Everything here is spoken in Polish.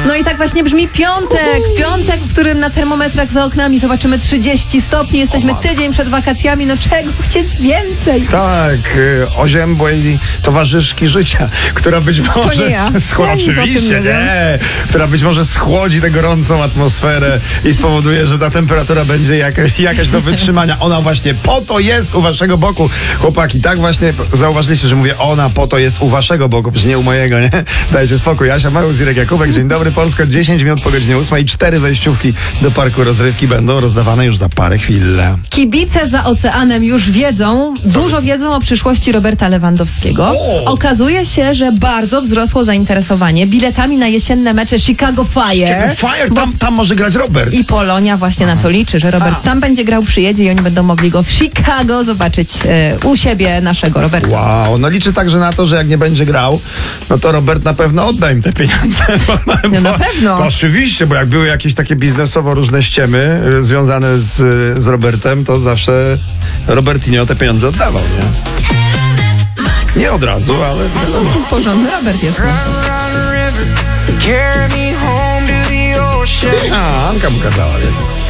No i tak właśnie brzmi piątek. Piątek, w którym na termometrach za oknami zobaczymy 30 stopni. Jesteśmy tydzień przed wakacjami. No czego chcieć więcej? Tak, oziębłej towarzyszki życia, która być może nie ja. Ja nic o tym oczywiście nie wiem. nie, która być może schłodzi tę gorącą atmosferę i spowoduje, że ta temperatura będzie jakaś do wytrzymania. Ona właśnie po to jest u waszego boku. Chłopaki, tak właśnie zauważyliście, że mówię ona po to jest u waszego boku, przecież nie u mojego, nie? Dajcie spokój. Asia Małych, Irek Jakubek, dzień dobry Polska, 10 minut po godzinie 8 i 4 wejściówki do parku rozrywki będą rozdawane już za parę chwil. Kibice za oceanem już wiedzą, dużo wiedzą o przyszłości Roberta Lewandowskiego. O! Okazuje się, że bardzo wzrosło zainteresowanie biletami na jesienne mecze Chicago Fire. Fire, tam może grać Robert. I Polonia właśnie na to liczy, że Robert tam będzie grał, przyjedzie i oni będą mogli go w Chicago zobaczyć u siebie, naszego Roberta. Wow, no liczy także na to, że jak nie będzie grał, no to Robert na pewno odda im te pieniądze. No na pewno. Oczywiście, bo jak były jakieś takie biznesowo różne ściemy związane z Robertem, to zawsze Robertinho te pieniądze oddawał, nie? Nie od razu, ale wiadomo. Porządny Robert jest. A, Anka mu kazała, nie?